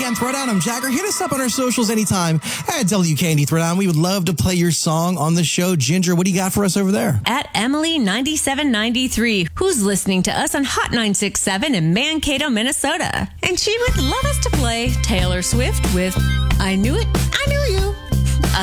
Weekend Throwdown. I'm Jagger. Hit us up on our socials anytime at WKND Throwdown. We would love to play your song on the show. Ginger, what do you got for us over there? At Emily9793, who's listening to us on Hot 967 in Mankato, Minnesota. And she would love us to play Taylor Swift with I Knew It, I Knew